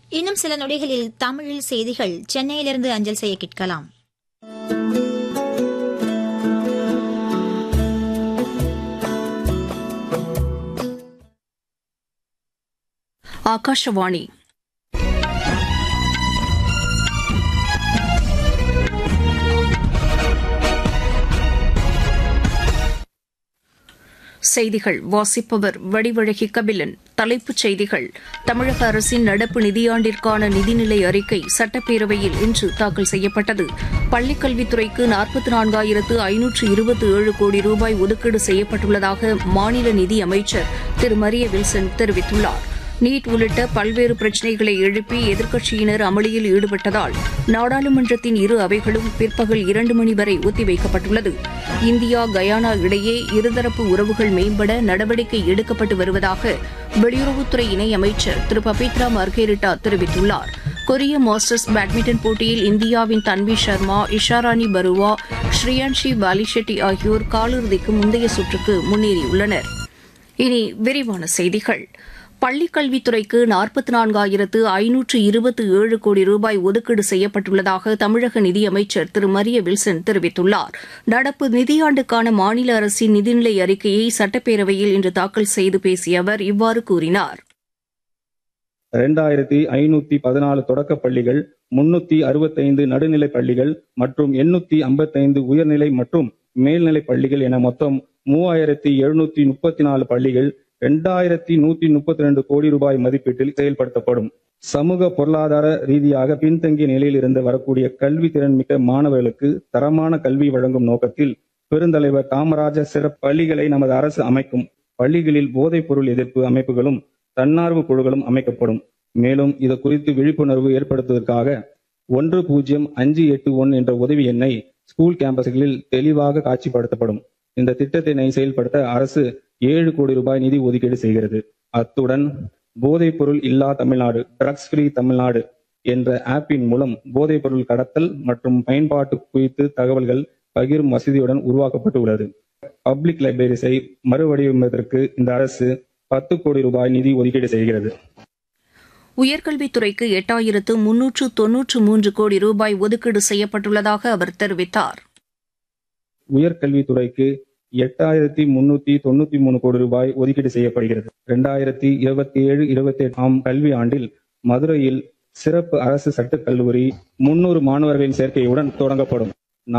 இன்னும் சில நொடிகளில் தமிழில் செய்திகள் சென்னையிலிருந்து அஞ்சல் செய்ய கேட்கலாம். ஆகாஷவாணி. செய்திகள் வாசிப்பவர் வடிவழகி கபிலன். தலைப்புச் செய்திகள்: தமிழக அரசின் நடப்பு நிதியாண்டிற்கான நிதிநிலை அறிக்கை சட்டப்பேரவையில் இன்று தாக்கல் செய்யப்பட்டது. பள்ளிக்கல்வித்துறைக்கு 44,527 கோடி ரூபாய் ஒதுக்கீடு செய்யப்பட்டுள்ளதாக மாநில நிதி அமைச்சர் திரு மரிய வில்சன் தெரிவித்துள்ளார். நீட் உள்ளிட்ட பல்வேறு பிரச்சினைகளை எழுப்பி எதிர்க்கட்சியினர் அமளியில் ஈடுபட்டதால் நாடாளுமன்றத்தின் இரு அவைகளும் பிற்பகல் 2 மணி வரை ஒத்திவைக்கப்பட்டுள்ளது. இந்தியா கயானா இடையே இருதரப்பு உறவுகள் மேம்பட நடவடிக்கை எடுக்கப்பட்டு வருவதாக வெளியுறவுத்துறை இணையமைச்சர் திரு பபித்ரா மார்கெரிட்டா தெரிவித்துள்ளார். கொரிய மாஸ்டர்ஸ் பேட்மிண்டன் போட்டியில் இந்தியாவின் தன்வி சர்மா, இஷாராணி பருவா, ஸ்ரீயான்ஷி பாலிஷெட்டி ஆகியோர் காலிறுதிக்கு முந்தைய சுற்றுக்கு முன்னேறியுள்ளனர். இனி விரிவான செய்திகள். பள்ளிக்கல்வித்துறைக்கு 44,527 கோடி ரூபாய் ஒதுக்கீடு செய்யப்பட்டுள்ளதாக தமிழக நிதியமைச்சர் திரு மரிய வில்சன் தெரிவித்துள்ளார். நடப்பு நிதியாண்டுக்கான மாநில அரசின் நிதிநிலை அறிக்கையை சட்டப்பேரவையில் இன்று தாக்கல் செய்து பேசிய அவர் இவ்வாறு கூறினார். 2514 தொடக்கப் பள்ளிகள், 365 நடுநிலைப் பள்ளிகள் மற்றும் 855 உயர்நிலை மற்றும் மேல்நிலைப் பள்ளிகள் என மொத்தம் 3734 பள்ளிகள் 2132 கோடி ரூபாய் மதிப்பீட்டில் செயல்படுத்தப்படும். சமூக பொருளாதார ரீதியாக பின்தங்கிய நிலையில் இருந்து வரக்கூடிய கல்வி திறன் மிக்க மாணவர்களுக்கு தரமான கல்வி வழங்கும் நோக்கத்தில் பெருந்தலைவர் காமராஜர் சிறப்பு பள்ளிகளை நமது அரசு அமைக்கும். பள்ளிகளில் போதைப் பொருள் எதிர்ப்பு அமைப்புகளும் தன்னார்வ குழுக்களும் அமைக்கப்படும். மேலும் இது குறித்து விழிப்புணர்வு ஏற்படுத்துவதற்காக 10581 என்ற உதவி எண்ணை ஸ்கூல் கேம்பஸ்களில் தெளிவாக காட்சிப்படுத்தப்படும். இந்த திட்டத்தினை செயல்படுத்த அரசு 7 கோடி ரூபாய் நிதி ஒதுக்கீடு செய்கிறது. அத்துடன் போதைப் பொருள் இல்லா தமிழ்நாடு, ட்ரக்ஸ் ஃப்ரீ தமிழ்நாடு என்ற ஆப்பின் மூலம் போதைப் பொருள் கடத்தல் மற்றும் பயன்பாட்டு குறித்து தகவல்கள் பகிரும் வசதியுடன் உருவாக்கப்பட்டு உள்ளது. பப்ளிக் லைப்ரரிஸை மறுவடிவமைப்பதற்கு இந்த அரசு 10 கோடி ரூபாய் நிதி ஒதுக்கீடு செய்கிறது. உயர்கல்வித்துறைக்கு 8,393 கோடி ரூபாய் ஒதுக்கீடு செய்யப்பட்டுள்ளதாக அவர் தெரிவித்தார். உயர்கல்வித்துறைக்கு 8,393 கோடி ரூபாய் ஒதுக்கீடு செய்யப்படுகிறது. 2027-28 கல்வி ஆண்டில் மதுரையில் சிறப்பு அரசு சட்டக் கல்லூரி 300 மாணவர்களின் சேர்க்கையுடன் தொடங்கப்படும்.